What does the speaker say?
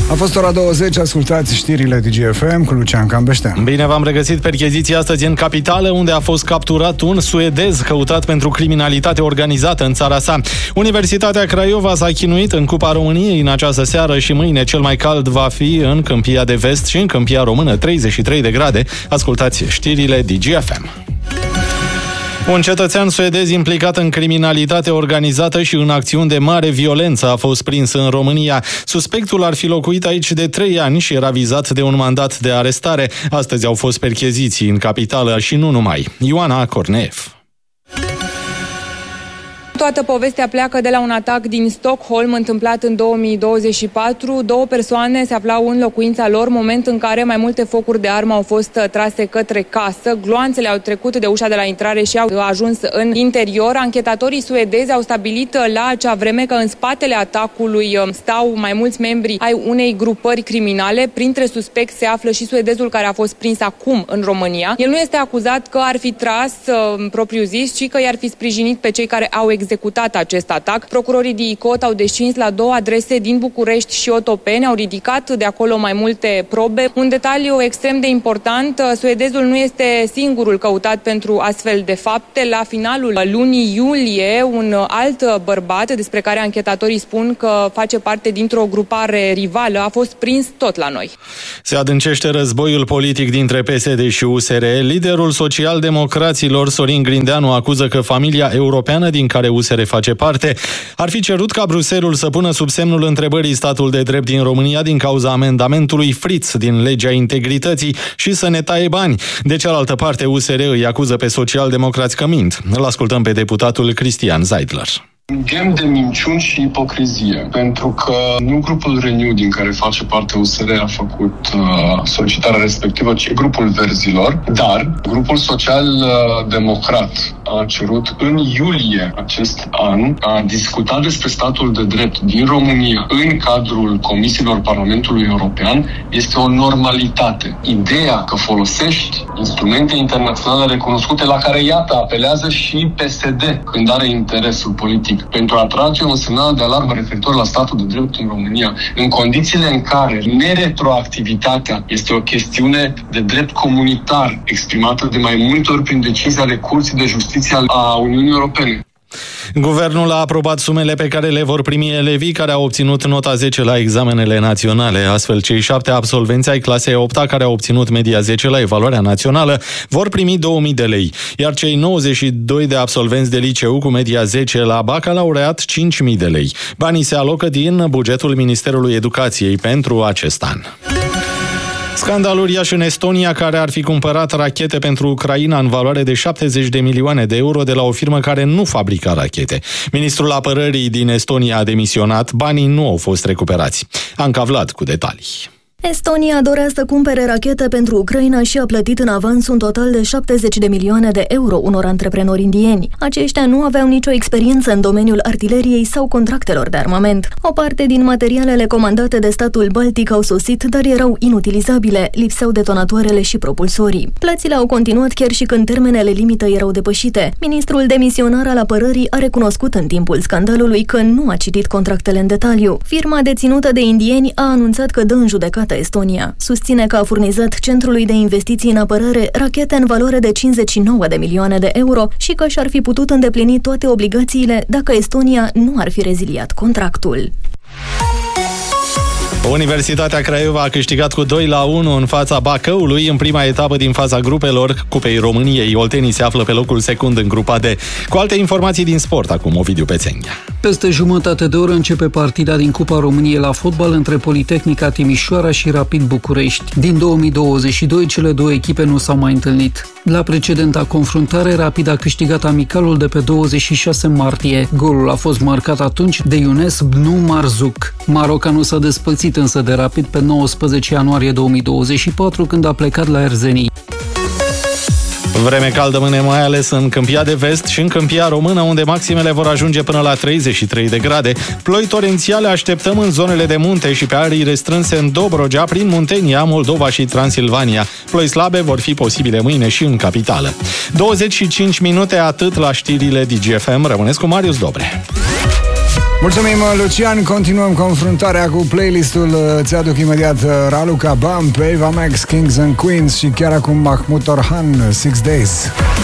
A fost ora 20, ascultați știrile DGFM cu Lucian Cambeștea. Bine v-am regăsit. Percheziția astăzi în capitală, unde a fost capturat un suedez căutat pentru criminalitate organizată în țara sa. Universitatea Craiova s-a chinuit în Cupa României în această seară și mâine cel mai cald va fi în Câmpia de Vest și în Câmpia Română, 33 de grade. Ascultați știrile DGFM. Un cetățean suedez implicat în criminalitate organizată și în acțiuni de mare violență a fost prins în România. Suspectul ar fi locuit aici de 3 ani și era vizat de un mandat de arestare. Astăzi au fost percheziții în capitală și nu numai. Ioana Corneev. Toată povestea pleacă de la un atac din Stockholm întâmplat în 2024. 2 persoane se aflau în locuința lor, moment în care mai multe focuri de armă au fost trase către casă. Gloanțele au trecut de ușa de la intrare și au ajuns în interior. Anchetatorii suedezi au stabilit la acea vreme că în spatele atacului stau mai mulți membri ai unei grupări criminale. Printre suspecți se află și suedezul care a fost prins acum în România. El nu este acuzat că ar fi tras propriu zis, ci că i-ar fi sprijinit pe cei care au executat acest atac. Procurorii DICOT au descins la 2 adrese din București și Otopeni, au ridicat de acolo mai multe probe. Un detaliu extrem de important, suedezul nu este singurul căutat pentru astfel de fapte. La finalul lunii iulie, un alt bărbat, despre care anchetatorii spun că face parte dintr-o grupare rivală, a fost prins tot la noi. Se adâncește războiul politic dintre PSD și USR. Liderul social-democraților, Sorin Grindeanu, acuză că familia europeană din care USR face parte ar fi cerut ca Bruxelles să pună sub semnul întrebării statul de drept din România din cauza amendamentului Fritz din legea integrității și să ne taie bani. De cealaltă parte, USR îi acuză pe social-democrați că mint. Îl ascultăm pe deputatul Cristian Zeidler. Gem de minciuni și ipocrizie, pentru că nu grupul Renew din care face parte USR a făcut solicitarea respectivă, ci grupul Verzilor, dar grupul social-democrat a cerut în iulie acest an a discutat despre statul de drept din România în cadrul comisiilor Parlamentului European. Este o normalitate. Ideea că folosești instrumente internaționale recunoscute la care, iată, apelează și PSD când are interesul politic pentru a trage un semnal de alarmă referitor la statul de drept în România, în condițiile în care neretroactivitatea este o chestiune de drept comunitar exprimată de mai multe ori prin decizii ale Curții de Justiție a Uniunii Europene. Guvernul a aprobat sumele pe care le vor primi elevii care au obținut nota 10 la examenele naționale. Astfel, cei 7 absolvenți ai clasei 8 care au obținut media 10 la evaluarea națională vor primi 2000 de lei, iar cei 92 de absolvenți de liceu cu media 10 la bacalaureat 5000 de lei. Banii se alocă din bugetul Ministerului Educației pentru acest an. Scandal uriaș în Estonia, care ar fi cumpărat rachete pentru Ucraina în valoare de 70 de milioane de euro de la o firmă care nu fabrica rachete. Ministrul Apărării din Estonia a demisionat, banii nu au fost recuperați. Anca Vlad cu detalii. Estonia dorea să cumpere rachete pentru Ucraina și a plătit în avans un total de 70 de milioane de euro unor antreprenori indieni. Aceștia nu aveau nicio experiență în domeniul artileriei sau contractelor de armament. O parte din materialele comandate de statul baltic au sosit, dar erau inutilizabile, lipseau detonatoarele și propulsorii. Plățile au continuat chiar și când termenele limită erau depășite. Ministrul demisionar al apărării a recunoscut în timpul scandalului că nu a citit contractele în detaliu. Firma deținută de indieni a anunțat că dă în judecată Estonia. Susține că a furnizat Centrului de Investiții în Apărare rachete în valoare de 59 de milioane de euro și că și-ar fi putut îndeplini toate obligațiile dacă Estonia nu ar fi reziliat contractul. Universitatea Craiova a câștigat cu 2-1 în fața Bacăului în prima etapă din faza grupelor Cupei României. Oltenii se află pe locul secund în grupa D. Cu alte informații din sport, acum Ovidiu Pețenghea. Peste jumătate de oră începe partida din Cupa României la fotbal între Politehnica Timișoara și Rapid București. Din 2022, cele două echipe nu s-au mai întâlnit. La precedenta confruntare, Rapid a câștigat amicalul de pe 26 martie. Golul a fost marcat atunci de Younes Bnu Marzouk. Marocanul s-a despărțit însă de Rapid pe 19 ianuarie 2024, când a plecat la Erzenii. Vreme caldă mâine, mai ales în Câmpia de Vest și în Câmpia Română, unde maximele vor ajunge până la 33 de grade. Ploi torențiale așteptăm în zonele de munte și pe arii restrânse în Dobrogea, prin Muntenia, Moldova și Transilvania. Ploi slabe vor fi posibile mâine și în capitală. 25 minute, atât la știrile DGFM. Rămâneți cu Marius Dobre. Mulțumim, Lucian. Continuăm confruntarea cu playlistul. Ți-aduc imediat Raluca Bump, Eva Max, Kings and Queens și chiar acum Mahmut Orhan, 6 Days.